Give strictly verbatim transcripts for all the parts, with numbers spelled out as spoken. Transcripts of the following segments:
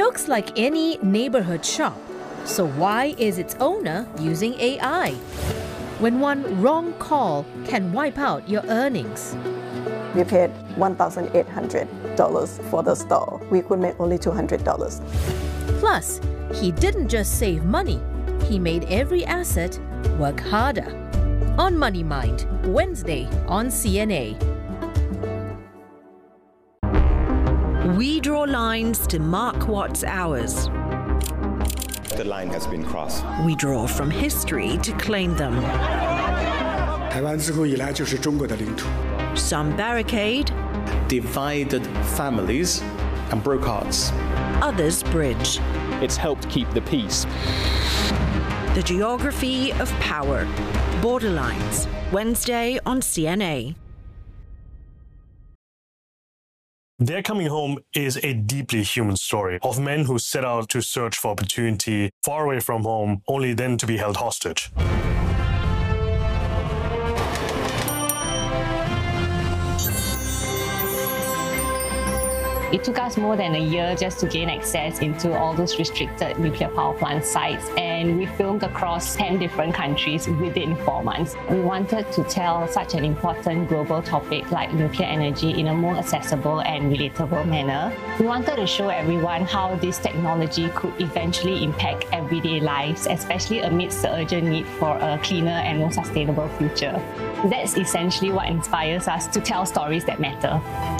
looks like any neighborhood shop. So why is its owner using A I? When one wrong call can wipe out your earnings. We paid one thousand eight hundred dollars for the store. We could make only two hundred dollars. Plus, he didn't just save money, he made every asset work harder. On Money Mind, Wednesday on C N A. We draw lines to mark what's ours. The line has been crossed. We draw from history to claim them. 台湾自古以来就是中国的领土。 Some barricade, divided families and broke hearts. Others bridge. It's helped keep the peace. The geography of power. Borderlines. Wednesday on C N A. Their Coming Home is a deeply human story of men who set out to search for opportunity far away from home, only then to be held hostage. It took us more than a year just to gain access into all those restricted nuclear power plant sites, and we filmed across ten different countries within four months. We wanted to tell such an important global topic like nuclear energy in a more accessible and relatable manner. We wanted to show everyone how this technology could eventually impact everyday lives, especially amidst the urgent need for a cleaner and more sustainable future. That's essentially what inspires us to tell stories that matter.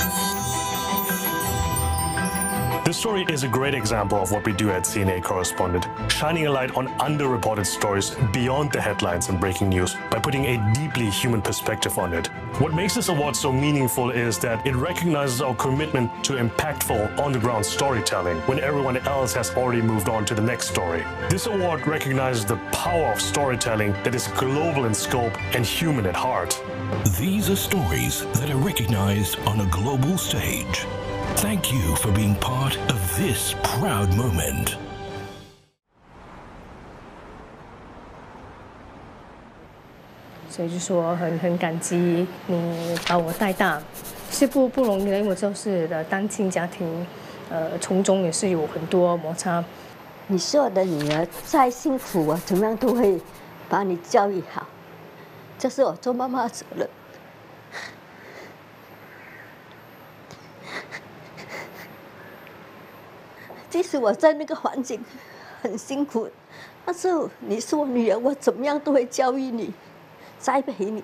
This story is a great example of what we do at C N A Correspondent, shining a light on underreported stories beyond the headlines and breaking news by putting a deeply human perspective on it. What makes this award so meaningful is that it recognizes our commitment to impactful, on-the-ground storytelling when everyone else has already moved on to the next story. This award recognizes the power of storytelling that is global in scope and human at heart. These are stories that are recognized on a global stage. Thank you for being part of this proud moment. 所以就说很很感激你把我带大，是不不容易的，因为我就是的单亲家庭，呃，从中也是有很多摩擦。 你是我的女儿，再辛苦我怎么样都会把你教育好，这是我做妈妈的责任。 即使我在那个环境很辛苦，但是你是我女儿，我怎么样都会教育你，栽培你。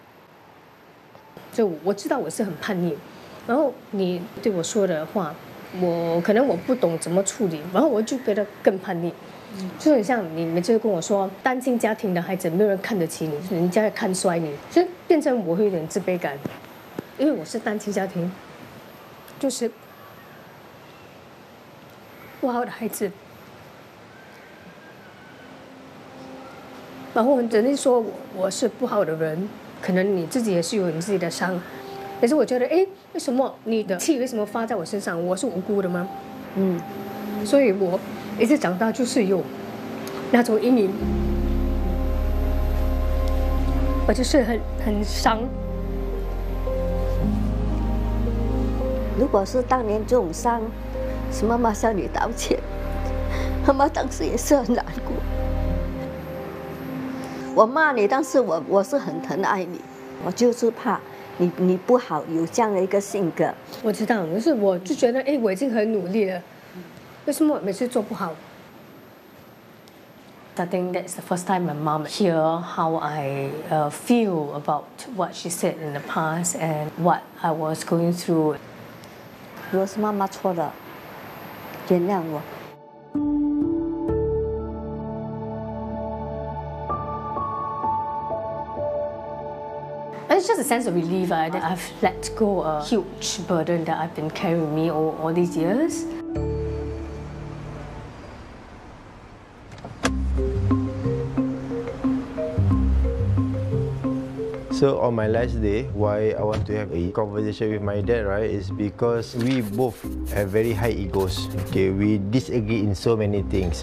就我知道我是很叛逆，然后你对我说的话，我可能我不懂怎么处理，然后我就觉得更叛逆。就很像你每次跟我说，单亲家庭的孩子没有人看得起你，人家看衰你，就变成我会有点自卑感，因为我是单亲家庭，就是。 不好的孩子，然后人家说我我是不好的人，可能你自己也是有你自己的伤，可是我觉得，哎，为什么你的气为什么发在我身上？我是无辜的吗？嗯，所以我一直长大就是有那种阴影，我就是很很伤。 如果是当年这种伤。 是妈妈向你道歉，妈妈当时也是很难过。我骂你，但是我我是很疼爱你，我就是怕你你不好有这样的一个性格。 我知道，可是我就觉得，哎，我已经很努力了，为什么我每次做不好 ？I think that's the first time my mom hear how I uh, feel about what she said in the past and what I was going through. 如果是妈妈错了。 原谅我。 It's just a sense of relief uh, that I've let go a huge burden that I've been carrying me all, all these years. So on my last day, why I want to have a conversation with my dad, right, is because we both have very high egos. Okay, we disagree in so many things.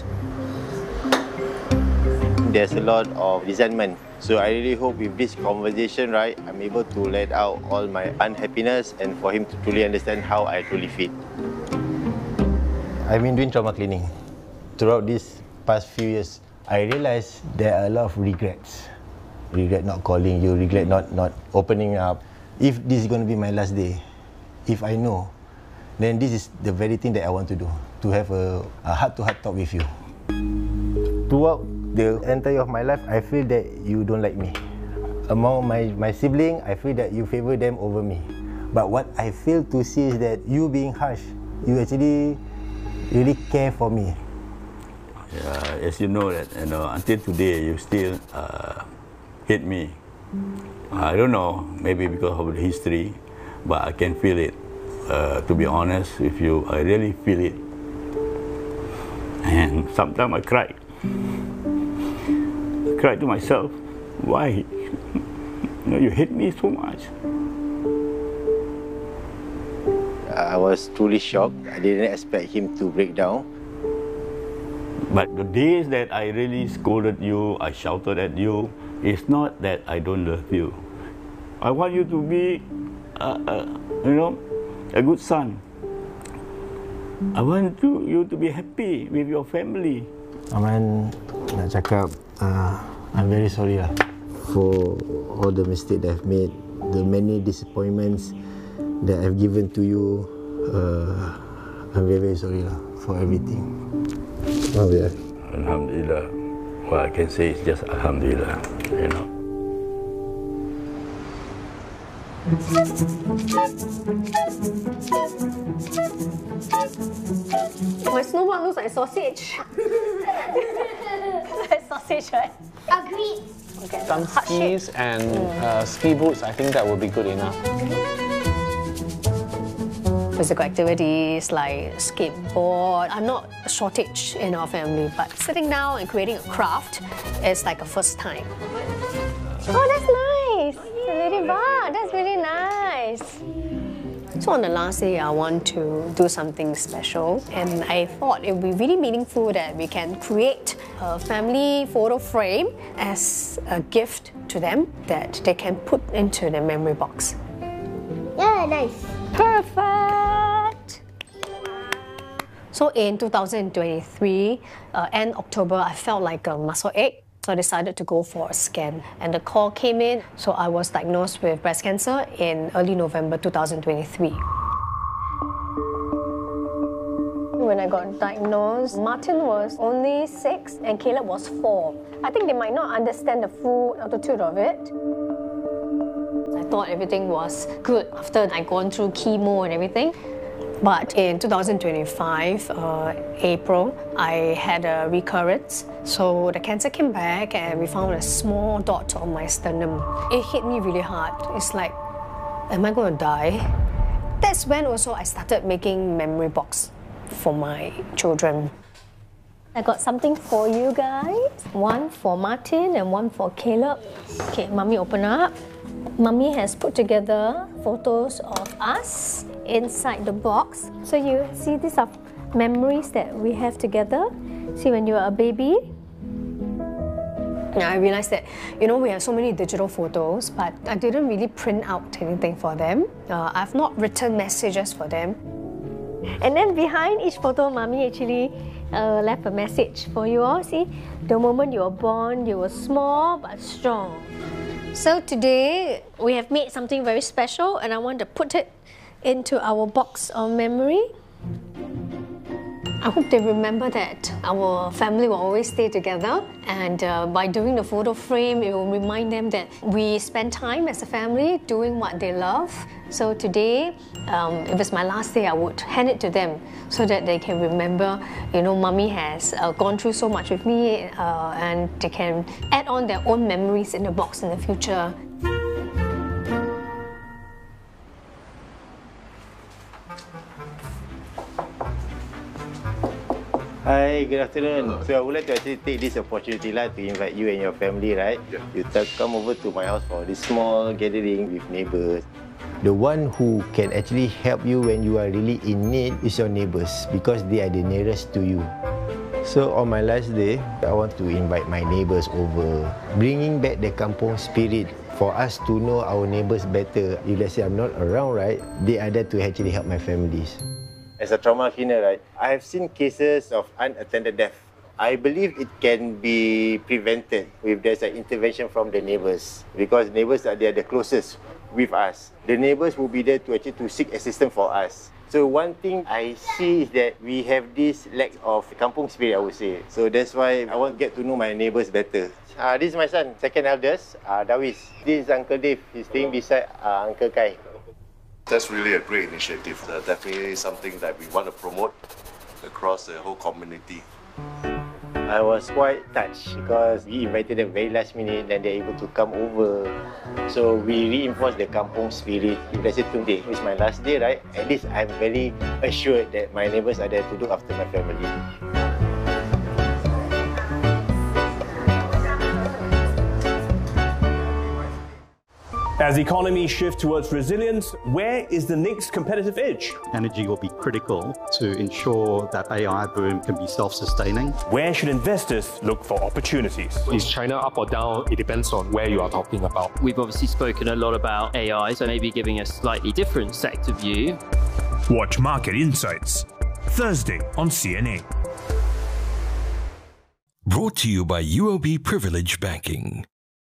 There's a lot of resentment. So I really hope with this conversation, right, I'm able to let out all my unhappiness and for him to truly understand how I truly feel. I've been doing trauma cleaning. Throughout these past few years, I realized there are a lot of regrets. Regret not calling you, regret not, not opening up. If this is going to be my last day, if I know, then this is the very thing that I want to do, to have a, a heart-to-heart talk with you. Throughout the entire of my life, I feel that you don't like me. Among my, my siblings, I feel that you favor them over me. But what I fail to see is that you being harsh, you actually really care for me. Yeah, as you know that, you know, until today you still uh, hate me. I don't know, maybe because of the history, but I can feel it. Uh, to be honest with you, I really feel it. And sometimes I cry. I cry to myself, why? You know, you hate me so much. I was truly shocked. I didn't expect him to break down. But the days that I really scolded you, I shouted at you, it's not that I don't love you. I want you to be, uh, uh, you know, a good son. I want to, you to be happy with your family. Aman, nak cakap, uh, I'm very sorry lah for all the mistakes that I've made, the many disappointments that I've given to you. Uh, I'm very, very sorry lah for everything. Oh, yeah. Alhamdulillah. What I can say is just Alhamdulillah, you know. My snowball looks like sausage. Like sausage, right? Agreed. Okay. Some skis and uh, ski boots, I think that will be good enough. Physical activities like skateboard. I'm not a shortage in our family, but sitting down and creating a craft is like a first time. Oh, that's nice! Ladybug, that's really nice. So on the last day, I want to do something special, and I thought it would be really meaningful that we can create a family photo frame as a gift to them that they can put into their memory box. Yeah, nice. Perfect! So in two thousand twenty-three, uh, end October, I felt like a muscle ache. So I decided to go for a scan, and the call came in. So I was diagnosed with breast cancer in early November two thousand twenty-three. When I got diagnosed, Martin was only six and Caleb was four. I think they might not understand the full altitude of it. I thought everything was good after I'd gone through chemo and everything. But in two thousand twenty-five, uh, April, I had a recurrence. So the cancer came back and we found a small dot on my sternum. It hit me really hard. It's like, am I going to die? That's when also I started making memory box for my children. I got something for you guys. One for Martin and one for Caleb. Okay, Mommy, open up. Mommy has put together photos of us inside the box. So you see, these are memories that we have together. See, when you were a baby. I realized that, you know, we have so many digital photos, but I didn't really print out anything for them. Uh, I've not written messages for them. And then behind each photo, Mommy actually uh, left a message for you all. See, the moment you were born, you were small but strong. So today, we have made something very special, and I want to put it into our box of memory. I hope they remember that our family will always stay together, and uh, by doing the photo frame, it will remind them that we spend time as a family doing what they love. So today, um, if it's my last day, I would hand it to them so that they can remember, you know, Mommy has uh, gone through so much with me, uh, and they can add on their own memories in the box in the future. Hi, good afternoon. So I would like to actually take this opportunity lah to invite you and your family, right? Yeah. You come over to my house for this small gathering with neighbors. The one who can actually help you when you are really in need is your neighbors, because they are the nearest to you. So on my last day, I want to invite my neighbors over, bringing back the kampung spirit for us to know our neighbors better. If let's say I'm not around, right, they are there to actually help my families. As a trauma cleaner, right, I have seen cases of unattended death. I believe it can be prevented if there's an intervention from the neighbours, because neighbours are they are the closest with us. The neighbours will be there to actually to seek assistance for us. So one thing I see is that we have this lack of kampung spirit, I would say. So that's why I want to get to know my neighbours better. Uh, this is my son, second eldest, uh, Dawis. This is Uncle Dave. He's staying beside uh, Uncle Kai. That's really a great initiative. Uh, definitely something that we want to promote across the whole community. I was quite touched because we invited them very last minute and they're able to come over. So we reinforce the kampung spirit. If let's say today is my last day, right? At least I'm very assured that my neighbours are there to look after my family. As the economy shifts towards resilience, where is the next competitive edge? Energy will be critical to ensure that A I boom can be self-sustaining. Where should investors look for opportunities? Is China up or down? It depends on where you are talking about. We've obviously spoken a lot about A I, so maybe giving a slightly different sector view. Watch Market Insights, Thursday on C N A. Brought to you by U O B Privilege Banking.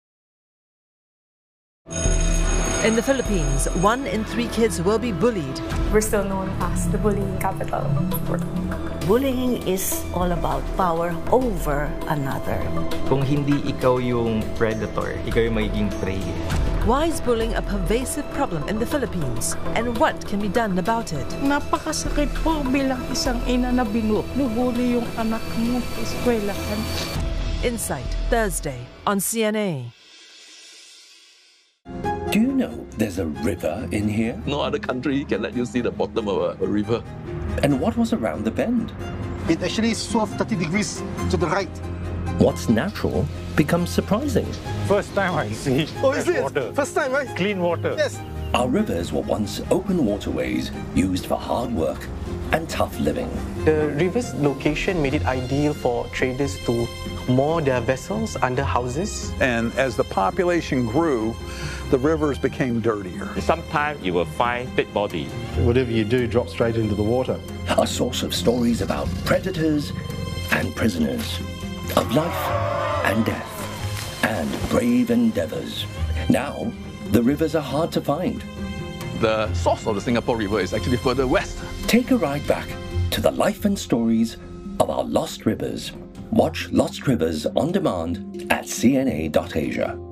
In the Philippines, one in three kids will be bullied. We're still known as the bullying capital. Bullying is all about power over another. Kung hindi ikaw yung predator, ikaw yung magiging prey. Why is bullying a pervasive problem in the Philippines? And what can be done about it? Napakasakit po bilang isang ina na binubuli yung anak mo sa eskwelahan. Insight, Thursday on C N A. Do you know there's a river in here? No other country can let you see the bottom of a, a river. And what was around the bend? It actually swerved thirty degrees to the right. What's natural becomes surprising. First time I see oh, is it? water. First time, right? Clean water. Yes. Our rivers were once open waterways used for hard work and tough living. The river's location made it ideal for traders to moor their vessels under houses. And as the population grew, the rivers became dirtier. Sometimes you will find dead body. Whatever you do drops straight into the water. A source of stories about predators and prisoners, of life and death, and brave endeavors. Now, the rivers are hard to find. The source of the Singapore River is actually further west. Take a ride back to the life and stories of our lost rivers. Watch Lost Rivers on demand at C N A dot Asia.